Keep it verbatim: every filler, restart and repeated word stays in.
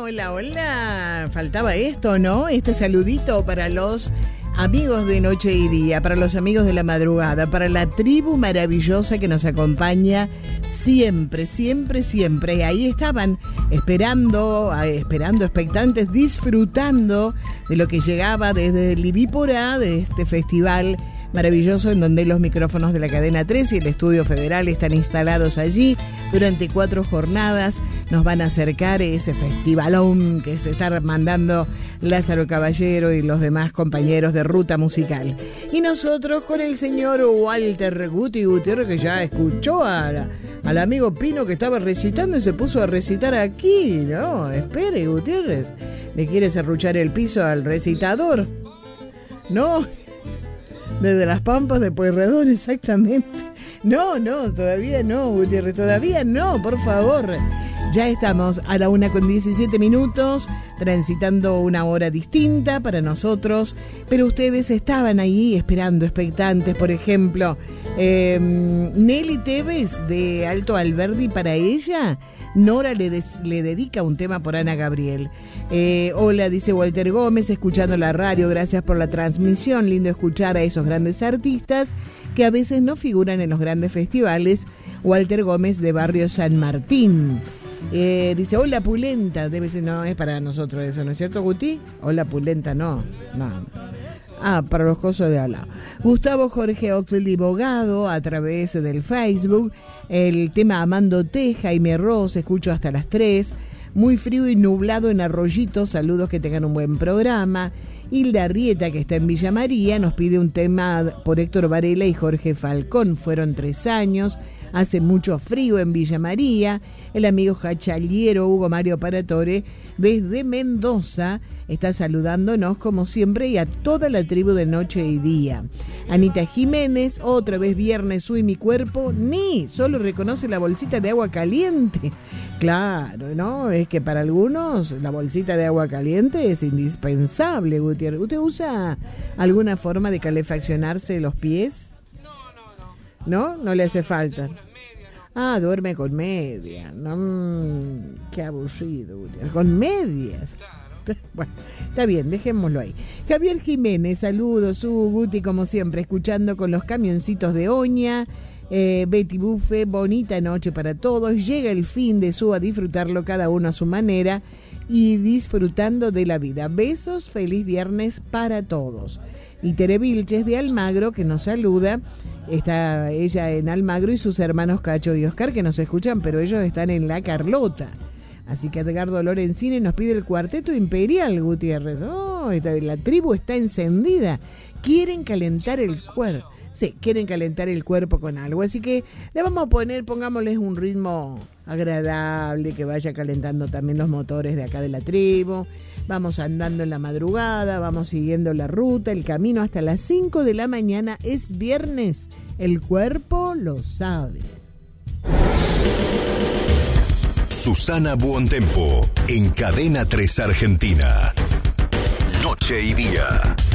hola, hola. Faltaba esto, ¿no? Este saludito para los amigos de Noche y Día, para los amigos de la madrugada, para la tribu maravillosa que nos acompaña siempre, siempre, siempre. Y ahí estaban esperando, esperando, expectantes, disfrutando de lo que llegaba desde Libípora, de este festival maravilloso en donde los micrófonos de la cadena tres y el estudio federal están instalados allí. Durante cuatro jornadas nos van a acercar ese festivalón que se está mandando Lázaro Caballero y los demás compañeros de Ruta Musical. Y nosotros con el señor Walter Guti Gutiérrez, que ya escuchó a la, al amigo Pino que estaba recitando y se puso a recitar aquí. No, espere, Gutiérrez. ¿Le quiere serruchar el piso al recitador? No. Desde Las Pampas de Pueyrredón, exactamente. No, no, todavía no, Gutiérrez, todavía no, por favor. Ya estamos a la una con diecisiete minutos, transitando una hora distinta para nosotros, pero ustedes estaban ahí esperando, expectantes, por ejemplo, eh, Nelly Tevez de Alto Alberdi, para ella Nora le, des, le dedica un tema por Ana Gabriel. Eh, hola, dice Walter Gómez, escuchando la radio, gracias por la transmisión, lindo escuchar a esos grandes artistas que a veces no figuran en los grandes festivales. Walter Gómez de Barrio San Martín. Eh, dice, hola Pulenta, debe ser, no es para nosotros eso, ¿no es cierto, Guti? Hola Pulenta, no, no. Ah, para los cosos de Alá. Gustavo Jorge Oxley Bogado, a través del Facebook, el tema Amándote, Jaime Ross, escucho hasta las tres. Muy frío y nublado en Arroyito, saludos, que tengan un buen programa. Hilda Rieta, que está en Villa María, nos pide un tema por Héctor Varela y Jorge Falcón. Fueron tres años, hace mucho frío en Villa María. El amigo Jachaliero Hugo Mario Paratore, desde Mendoza, está saludándonos como siempre y a toda la tribu de Noche y Día. Anita Jiménez, otra vez viernes, uy, mi cuerpo, ni, solo reconoce la bolsita de agua caliente. Claro, ¿no? Es que para algunos la bolsita de agua caliente es indispensable, Gutiérrez. ¿Usted usa alguna forma de calefaccionarse los pies? No, no, no. ¿No? No le hace falta. Ah, duerme con medias. No, qué aburrido, Gutiérrez. Con medias. Claro. Bueno, está bien, dejémoslo ahí. Javier Jiménez, saludos, su Guti, como siempre, escuchando con los camioncitos de Oña. Eh, Betty Buffe, bonita noche para todos. Llega el fin de su a disfrutarlo cada uno a su manera y disfrutando de la vida. Besos, feliz viernes para todos. Y Tere Vilches de Almagro, que nos saluda. Está ella en Almagro y sus hermanos Cacho y Oscar, que nos escuchan, pero ellos están en La Carlota. Así que Edgardo Lorenzini nos pide el cuarteto imperial, Gutiérrez. Oh, la tribu está encendida. Quieren calentar el cuerpo. Sí, quieren calentar el cuerpo con algo. Así que le vamos a poner, pongámosles un ritmo agradable, que vaya calentando también los motores de acá de la tribu. Vamos andando en la madrugada, vamos siguiendo la ruta, el camino hasta las cinco de la mañana. Es viernes, el cuerpo lo sabe. Susana Buontempo, en Cadena tres Argentina. Noche y Día.